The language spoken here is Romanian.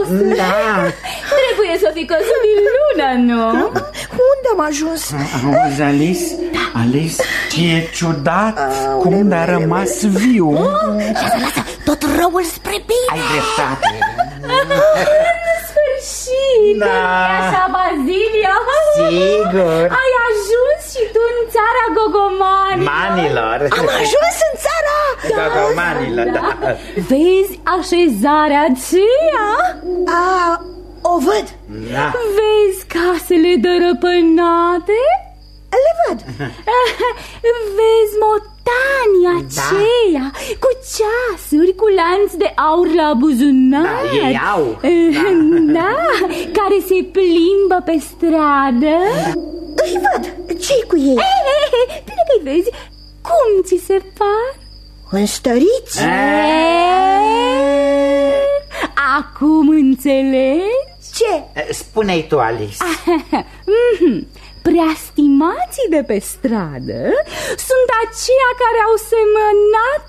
Da. Trebuie să fi căzut din lună, nu? Unde am ajuns? Auzi, Alice? Alice, ce e ciudat cum a rămas viu. Lasă, tot răul spre bine. Ai dreptate. În sfârșit, Da. nu-i așa, Bazilio? Sigur. Ai ajuns și tu în țara gogomanilor. Manilor. Am ajuns în țara. Gogomanilor, da. Vezi așezarea aceea? O văd. Da. Vezi casele dărăpânate? Le văd. Vezi motanii aceia cu ceasuri, cu lanț de aur la buzunar. Da, ei au. Da, care se plimbă pe stradă. Îi văd. Ce-i cu ei? Bine că-i vezi. Cum ți se par? Înstăriți? Acum înțelegi? Ce? Spune-i tu, Alice. Preastimații de pe stradă sunt aceia care au semănat